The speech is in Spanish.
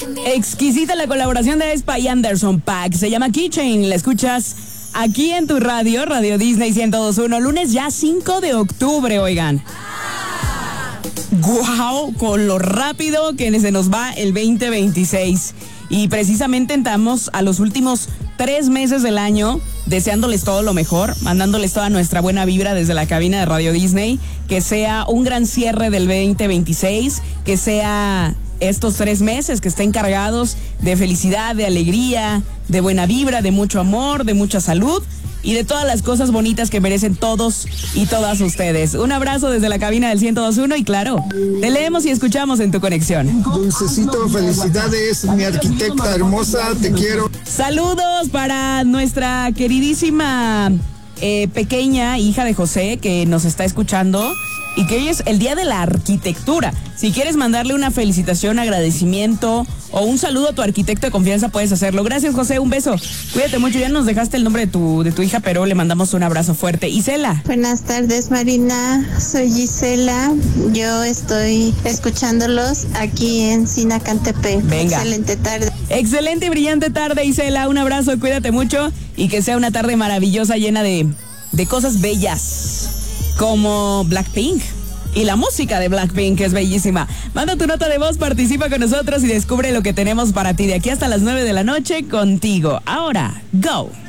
Exquisita la colaboración de Aespa y Anderson .Paak. Se llama Keychain. La escuchas aquí en tu radio, Radio Disney 102.1. Lunes ya 5 de octubre, oigan. ¡Guau! Con lo rápido que se nos va el 2026. Y precisamente entramos a los últimos 3 meses del año, deseándoles todo lo mejor, mandándoles toda nuestra buena vibra desde la cabina de Radio Disney. Que sea un gran cierre del 2026, que sea estos 3 meses que estén cargados de felicidad, de alegría, de buena vibra, de mucho amor, de mucha salud y de todas las cosas bonitas que merecen todos y todas ustedes. Un abrazo desde la cabina del 102.1 y claro, te leemos y escuchamos en tu conexión. Dulcecito, felicidades, mi arquitecta hermosa, te quiero. Saludos para nuestra queridísima pequeña hija de José que nos está escuchando y que hoy es el Día de la Arquitectura. Si quieres mandarle una felicitación, agradecimiento o un saludo a tu arquitecto de confianza, puedes hacerlo. Gracias, José, un beso. Cuídate mucho, ya nos dejaste el nombre de tu hija, pero le mandamos un abrazo fuerte. Isela. Buenas tardes, Marina. Soy Gisela. Yo estoy escuchándolos aquí en Sinacantepec. Venga. Excelente tarde. Excelente y brillante tarde, Isela. Un abrazo, cuídate mucho y que sea una tarde maravillosa llena de cosas bellas como Blackpink. Y la música de Blackpink es bellísima. Manda tu nota de voz, participa con nosotros y descubre lo que tenemos para ti de aquí hasta las 9 de la noche contigo. Ahora, go.